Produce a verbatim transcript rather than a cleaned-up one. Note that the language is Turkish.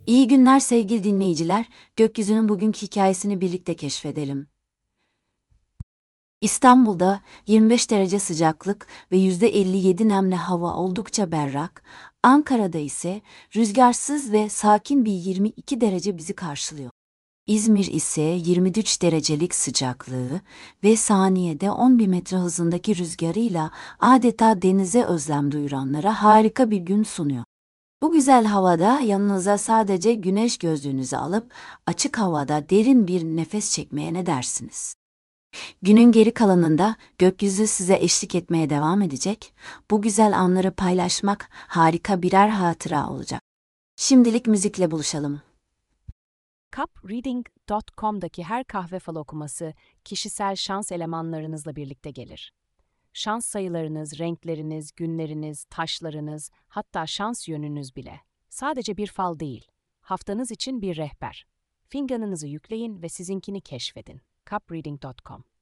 İyi günler sevgili dinleyiciler, gökyüzünün bugünkü hikayesini birlikte keşfedelim. İstanbul'da yirmi beş derece sıcaklık ve yüzde elli yedi nemli hava oldukça berrak, Ankara'da ise rüzgarsız ve sakin bir yirmi iki derece bizi karşılıyor. İzmir ise yirmi üç derecelik sıcaklığı ve saniyede on bir metre hızındaki rüzgarıyla adeta denize özlem duyuranlara harika bir gün sunuyor. Bu güzel havada yanınıza sadece güneş gözlüğünüzü alıp açık havada derin bir nefes çekmeye ne dersiniz? Günün geri kalanında gökyüzü size eşlik etmeye devam edecek. Bu güzel anları paylaşmak harika birer hatıra olacak. Şimdilik müzikle buluşalım. cup reading nokta com'daki her kahve falı okuması kişisel şans elemanlarınızla birlikte gelir. Şans sayılarınız, renkleriniz, günleriniz, taşlarınız, hatta şans yönünüz bile. Sadece bir fal değil, haftanız için bir rehber. Fincanınızı yükleyin ve sizinkini keşfedin. cup reading nokta com